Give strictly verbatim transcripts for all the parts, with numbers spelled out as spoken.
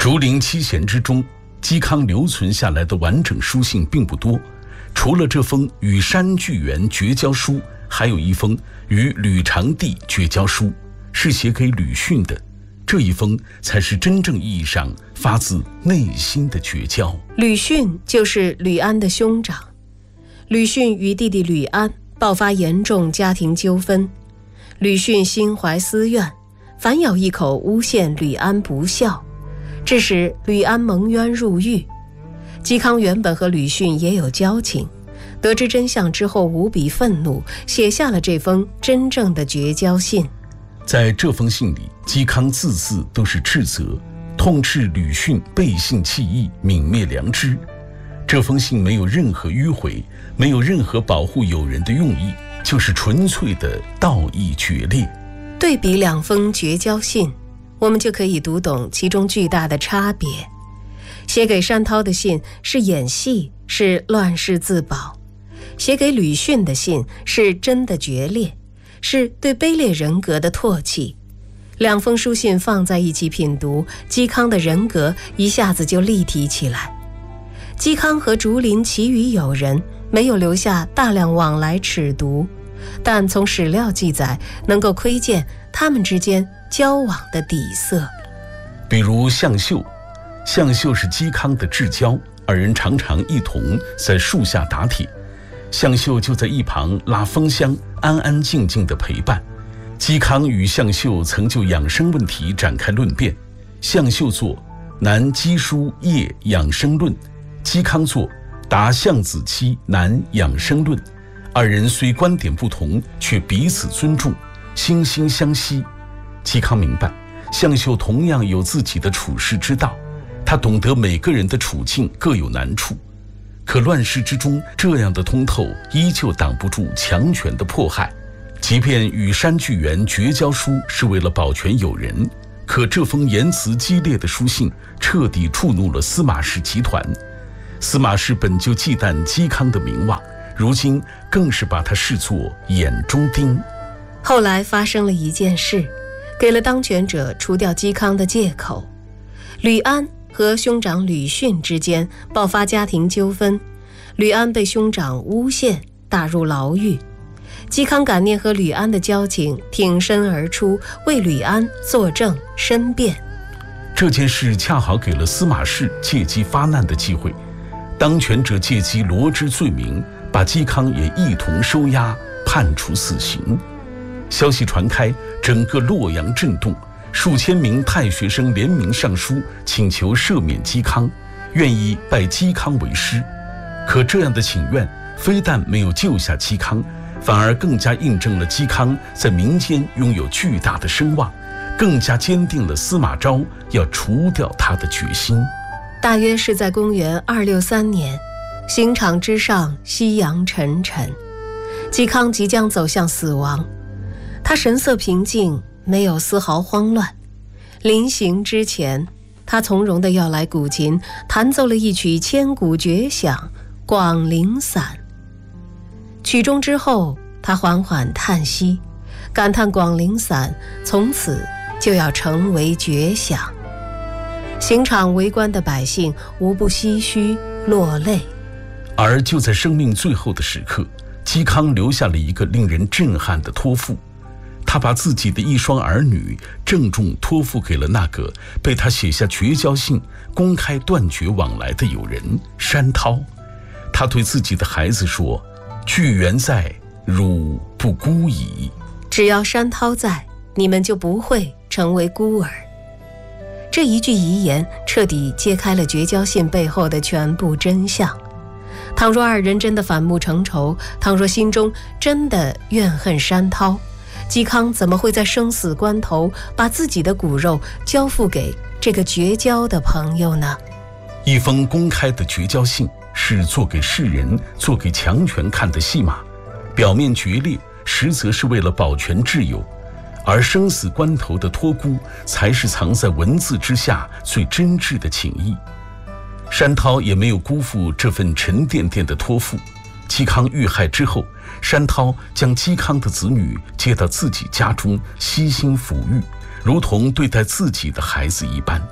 竹林七贤之中，嵇康留存下来的完整书信并不多，除了这封与山巨源绝交书，还有一封与吕长帝绝交书，是写给吕逊的。这一封才是真正意义上发自内心的绝交。 吕逊就是吕安的兄长，吕逊与弟弟吕安爆发严重家庭纠纷，吕逊心怀私怨，反咬一口诬陷吕安不孝，致使吕安蒙冤入狱。嵇康原本和吕逊也有交情，得知真相之后无比愤怒，写下了这封真正的绝交信。 在这封信里，嵇康字字都是斥责，痛斥吕逊背信弃义，泯灭良知。这封信没有任何迂回，没有任何保护友人的用意，就是纯粹的道义决裂。 对比两封绝交信，我们就可以读懂其中巨大的差别。写给山涛的信是演戏，是乱世自保；写给吕逊的信是真的决裂，是对卑劣人格的唾弃。两封书信放在一起品读，嵇康的人格一下子就立体起来。嵇康和竹林其余友人没有留下大量往来尺牍，但从史料记载能够窥见他们之间交往的底色。 比如向秀，向秀是嵇康的至交，二人常常一同在树下打铁，向秀就在一旁拉风箱，安安静静的陪伴。嵇康与向秀曾就养生问题展开论辩，向秀作《南嵇书业养生论》，嵇康作《答向子期南养生论》，二人虽观点不同，却彼此尊重，惺惺相惜。嵇康明白，向秀同样有自己的处世之道，他懂得每个人的处境各有难处，可乱世之中，这样的通透依旧挡不住强权的迫害。即便与山巨源绝交书是为了保全友人，可这封言辞激烈的书信彻底触怒了司马氏集团。司马氏本就忌惮嵇康的名望，如今更是把他视作眼中钉。 后来发生了一件事，给了当权者除掉嵇康的借口。吕安和兄长吕逊之间爆发家庭纠纷，吕安被兄长诬陷，打入牢狱。嵇康感念和吕安的交情，挺身而出，为吕安作证申辩。 这件事恰好给了司马氏借机发难的机会，当权者借机罗织罪名，把嵇康也一同收押，判处死刑。消息传开，整个洛阳震动，数千名太学生联名上书，请求赦免嵇康，愿意拜嵇康为师。可这样的请愿非但没有救下嵇康，反而更加印证了嵇康在民间拥有巨大的声望，更加坚定了司马昭要除掉他的决心。 大约是在公元二六三年，刑场之上，夕阳沉沉，嵇康即将走向死亡。他神色平静，没有丝毫慌乱。临行之前，他从容地要来古琴，弹奏了一曲千古绝响《广陵散》。曲终之后，他缓缓叹息，感叹《广陵散》从此就要成为绝响。刑场围观的百姓无不唏嘘落泪。 而就在生命最后的时刻，嵇康留下了一个令人震撼的托付。他把自己的一双儿女郑重托付给了那个被他写下绝交信、公开断绝往来的友人山涛。他对自己的孩子说：“巨源在，汝不孤矣。” 只要山涛在，你们就不会成为孤儿。这一句遗言彻底揭开了绝交信背后的全部真相。倘若二人真的反目成仇，倘若心中真的怨恨山涛，嵇康怎么会在生死关头把自己的骨肉交付给这个绝交的朋友呢？ 一封公开的绝交信是做给世人、做给强权看的戏码，表面决裂，实则是为了保全挚友，而生死关头的托孤才是藏在文字之下最真挚的情谊。山涛也没有辜负这份沉甸甸的托付。嵇康遇害之后，山涛将嵇康的子女接到自己家中，悉心抚育，如同对待自己的孩子一般。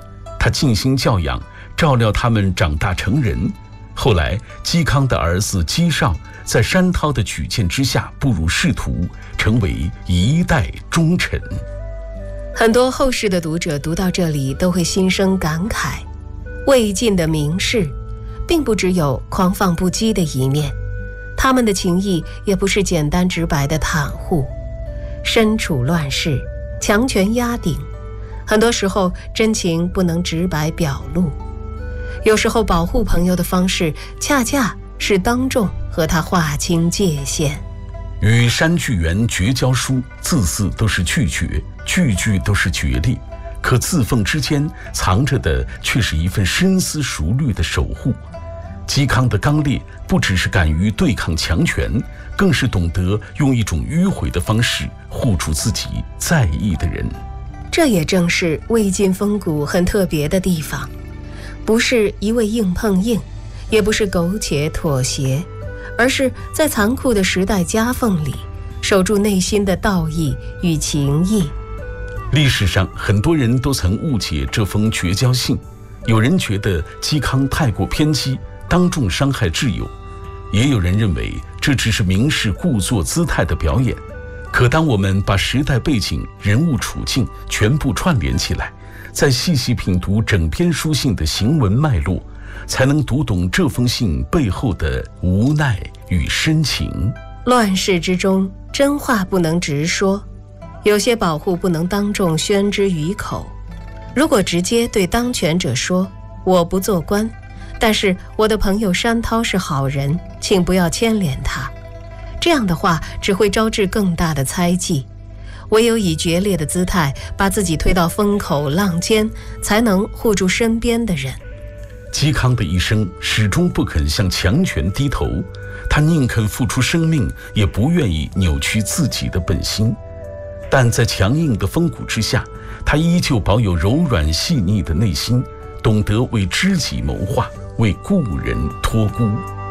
他尽心教养，照料他们长大成人。后来嵇康的儿子嵇绍在山涛的举荐之下步入仕途，成为一代忠臣。 很多后世的读者读到这里都会心生感慨，魏晋的名士并不只有狂放不羁的一面，他们的情谊也不是简单直白的袒护。身处乱世，强权压顶，很多时候真情不能直白表露，有时候保护朋友的方式恰恰是当众和他划清界限。 与山巨源绝交书，字字都是拒绝，句句都是决裂，可字缝之间藏着的却是一份深思熟虑的守护。嵇康的刚烈不只是敢于对抗强权，更是懂得用一种迂回的方式护住自己在意的人。 这也正是魏晋风骨很特别的地方，不是一味硬碰硬，也不是苟且妥协，而是在残酷的时代夹缝里守住内心的道义与情义。 历史上很多人都曾误解这封绝交信，有人觉得嵇康太过偏激，当众伤害挚友，也有人认为这只是名士故作姿态的表演。可当我们把时代背景、人物处境全部串联起来，再细细品读整篇书信的行文脉络，才能读懂这封信背后的无奈与深情。 乱世之中，真话不能直说，有些保护不能当众宣之于口。如果直接对当权者说我不做官，但是我的朋友山涛是好人，请不要牵连他，这样的话只会招致更大的猜忌。唯有以决裂的姿态把自己推到风口浪尖，才能护住身边的人。 嵇康的一生始终不肯向强权低头，他宁肯付出生命，也不愿意扭曲自己的本心。但在强硬的风骨之下，他依旧保有柔软细腻的内心，懂得为知己谋划，为故人托孤。